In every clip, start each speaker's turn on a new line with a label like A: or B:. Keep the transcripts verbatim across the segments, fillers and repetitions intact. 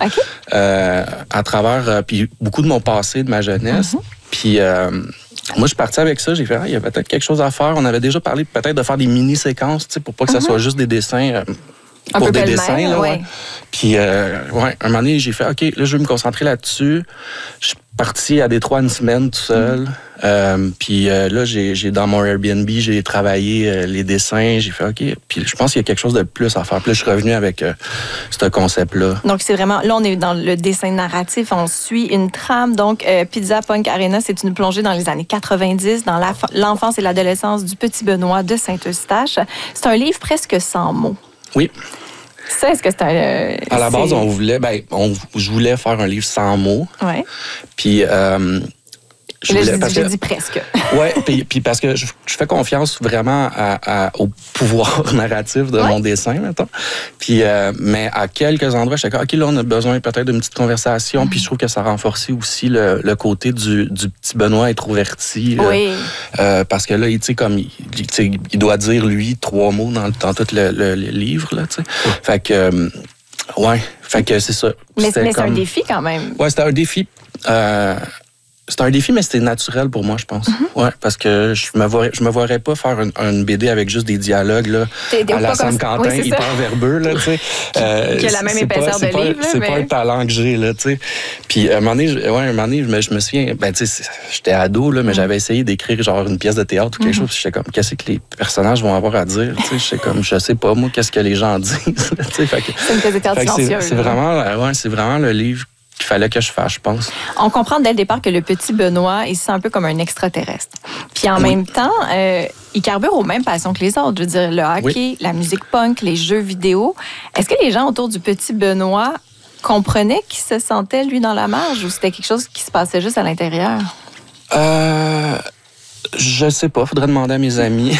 A: Okay.
B: Euh, à travers, euh, puis beaucoup de mon passé, de ma jeunesse. Mm-hmm. Puis euh, moi, je suis parti avec ça. J'ai fait, ah, il y a peut-être quelque chose à faire. On avait déjà parlé peut-être de faire des mini-séquences, tu sais, pour pas que mm-hmm. ça soit juste des dessins. Euh,
A: Un
B: pour
A: peu
B: des dessins,
A: même,
B: là,
A: ouais.
B: ouais. Puis, euh, ouais, un moment donné, j'ai fait, OK, là, je vais me concentrer là-dessus. Je suis parti à Détroit une semaine tout seul. Mm. Euh, puis euh, là, j'ai, j'ai dans mon Airbnb, j'ai travaillé euh, les dessins. J'ai fait, OK. Puis je pense qu'il y a quelque chose de plus à faire. Puis là, je suis revenu avec euh, ce concept-là.
A: Donc, c'est vraiment... Là, on est dans le dessin narratif. On suit une trame. Donc, euh, Pizza Punk Arena, c'est une plongée dans les années quatre-vingt-dix, dans la, l'enfance et l'adolescence du petit Benoît de Saint-Eustache. C'est un livre presque sans mots.
B: Oui.
A: Ça, est-ce que c'est un... Euh,
B: à la base,
A: c'est...
B: on voulait... Ben, on, je voulais faire un livre sans mots.
A: Oui.
B: Puis... Euh,
A: Je, Là, je, dis, je que, dis presque.
B: Oui, puis, puis parce que je, je fais confiance vraiment à, à, au pouvoir narratif de ouais. mon dessin, mettons. Puis, euh, mais à quelques endroits, je suis OK, là, on a besoin peut-être d'une petite conversation. Mm. Puis je trouve que ça renforçait aussi le, le côté du, du petit Benoît introverti.
A: Oui.
B: Euh, parce que là, tu sais, comme, il, il doit dire, lui, trois mots dans, dans tout le, le, le livre, là, tu sais. Mm. Fait que, euh, ouais, fait que c'est ça.
A: Mais, mais
B: comme...
A: c'est un défi quand même.
B: Ouais, c'était un défi. Euh, C'était un défi, mais c'était naturel pour moi, je pense. Mm-hmm. Ouais, parce que je me vois, je me verrais pas faire une, une B D avec juste des dialogues là, à la Sam Quentin, oui, hyper verbeux là, tu sais.
A: Euh, qui a la même épaisseur de livre,
B: C'est
A: mais...
B: pas un talent que j'ai là, tu sais. Puis à un moment donné, ouais, un moment donné, je me, je me souviens, ben tu sais, j'étais ado là, mais mm-hmm. j'avais essayé d'écrire genre une pièce de théâtre ou quelque mm-hmm. chose. Puis j'étais comme, qu'est-ce que les personnages vont avoir à dire, tu sais. J'étais comme, je sais pas moi, qu'est-ce que les gens disent, tu sais. Fait que,
A: c'est une pièce de théâtre silencieuse.
B: C'est, c'est vraiment, ouais, c'est vraiment le livre qu'il fallait que je fasse, je pense.
A: On comprend dès le départ que le petit Benoît, il se sent un peu comme un extraterrestre. Puis en oui. même temps, euh, il carbure aux mêmes passions que les autres. Je veux dire, le hockey, oui. la musique punk, les jeux vidéo. Est-ce que les gens autour du petit Benoît comprenaient qu'il se sentait, lui, dans la marge, ou c'était quelque chose qui se passait juste à l'intérieur?
B: Euh... Je sais pas, faudrait demander à mes amis.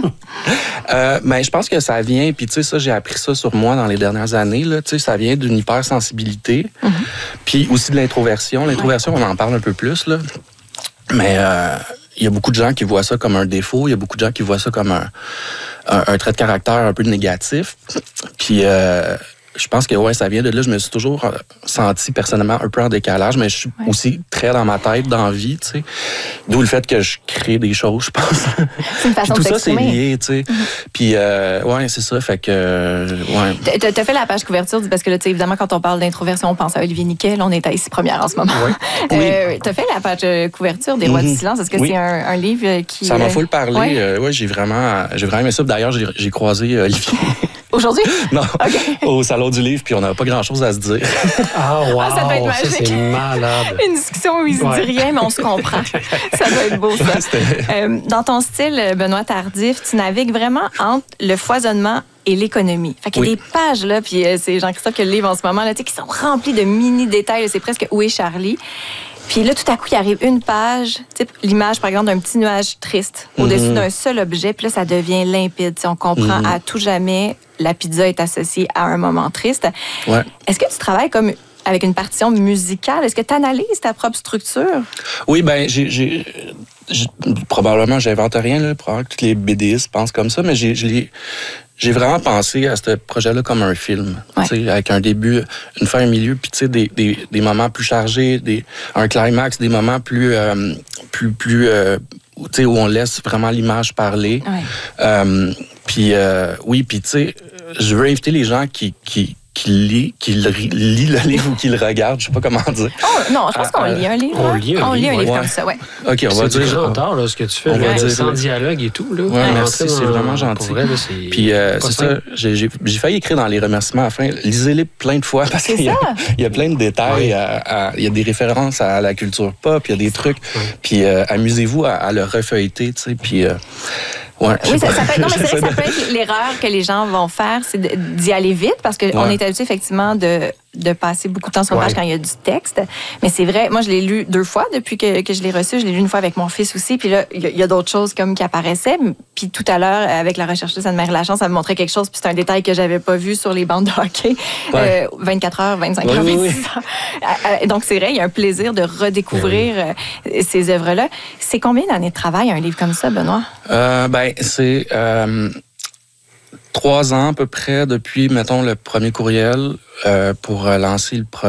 B: euh, mais je pense que ça vient, puis tu sais, ça, j'ai appris ça sur moi dans les dernières années, là, tu sais, ça vient d'une hypersensibilité, mm-hmm. puis aussi de l'introversion. L'introversion, on en parle un peu plus, là. Mais euh, il y a beaucoup de gens qui voient ça comme un défaut, il y a beaucoup de gens qui voient ça comme un, un, un trait de caractère un peu négatif. Puis... Euh, je pense que ouais, ça vient de là. Je me suis toujours senti personnellement un peu en décalage, mais je suis ouais. aussi très dans ma tête, dans la vie, tu sais. D'où le fait que je crée des choses, je pense.
A: C'est une façon
B: tout
A: de
B: ça, c'est
A: s'exprimer.
B: lié, tu sais. Mm-hmm. Puis, euh, ouais, c'est ça. Fait que, ouais.
A: T'as, t'as fait la page couverture, parce que là, tu sais, évidemment, quand on parle d'introversion, on pense à Olivier Niquet. Là, on est à Ici Première en ce moment.
B: Ouais. Oui.
A: Euh, t'as fait la page couverture des Rois mm-hmm. du silence. Est-ce que oui. c'est un, un livre qui...
B: Ça m'a full parlé. Ouais. Euh, ouais, j'ai vraiment, j'ai vraiment aimé ça. D'ailleurs, j'ai, j'ai croisé Olivier.
A: Aujourd'hui?
B: Non,
A: okay.
B: au Salon du Livre, puis on n'a pas grand-chose à se dire.
C: Ah, wow!
A: Ah, ça doit être magique.
C: Ça, c'est malade.
A: Une discussion où il se ouais. dit rien, mais on se comprend. Ça doit être beau, ça. Euh, dans ton style, Benoît Tardif, tu navigues vraiment entre le foisonnement et l'économie. Fait qu'il y a oui. des pages, là, puis euh, c'est Jean-Christophe qui a le livre en ce moment, là, tu sais, qui sont remplies de mini-détails. C'est presque « Où est Charlie? » Puis là, tout à coup, il arrive une page, type l'image, par exemple, d'un petit nuage triste au-dessus mm-hmm. d'un seul objet. Puis là, ça devient limpide. T'sais, on comprend mm-hmm. à tout jamais, la pizza est associée à un moment triste.
B: Ouais.
A: Est-ce que tu travailles comme avec une partition musicale? Est-ce que tu analyses ta propre structure?
B: Oui, bien, j'ai, j'ai, j'ai, probablement, j'invente rien, là. Probablement que tous les BDistes pensent comme ça, mais j'ai, j'ai, j'ai vraiment pensé à ce projet-là comme un film, ouais. avec un début, une fin, un milieu, puis des, des, des moments plus chargés, des, un climax, des moments plus, euh, plus, plus euh, où on laisse vraiment l'image parler.
A: Ouais.
B: Euh, puis euh, oui, puis tu sais, je veux inviter les gens qui... qui qui lit, qui lit le livre ou qui le regarde, je sais pas comment dire.
A: Oh, non, je pense qu'on euh, lit un livre.
C: On lit un
A: on
C: livre,
A: lit un livre
B: ouais.
A: comme ça, ouais.
B: OK, on va
C: c'est
B: dire.
C: C'est gentil, là, ce que tu fais.
B: On
C: là,
B: va dire
C: sans dialogue et tout, là.
B: Ouais,
C: ouais
B: merci, c'est vraiment gentil.
C: Vrai, là, c'est
B: Puis, euh, c'est ça, j'ai, j'ai, j'ai failli écrire dans les remerciements à la fin. Lisez-les plein de fois parce qu'il y a, il y a plein de détails. Ouais. À, à, il y a des références à la culture pop, il y a des trucs. Ouais. Puis, euh, amusez-vous à, à le refeuilleter, tu sais. Puis, euh, ouais,
A: oui, ça, ça peut être, non, mais c'est vrai que ça peut être l'erreur que les gens vont faire, c'est d'y aller vite parce qu'on ouais. est habitué effectivement de, de passer beaucoup de temps sur une page ouais. quand il y a du texte. Mais c'est vrai, moi, je l'ai lu deux fois depuis que, que je l'ai reçu. Je l'ai lu une fois avec mon fils aussi. Puis là, il y, y a d'autres choses comme qui apparaissaient. Puis tout à l'heure, avec la rechercheuse Anne-Marie Lachance, ça me montrait quelque chose. Puis c'est un détail que j'avais pas vu sur les bandes de hockey. Ouais. Euh, vingt-quatre heures, vingt-cinq heures, oui, vingt-six heures. Oui. Donc c'est vrai, il y a un plaisir de redécouvrir oui. ces œuvres-là. C'est combien d'années de travail, un livre comme ça, Benoît?
B: Euh, ben, c'est... Euh... Trois ans à peu près depuis, mettons, le premier courriel euh, pour lancer le projet.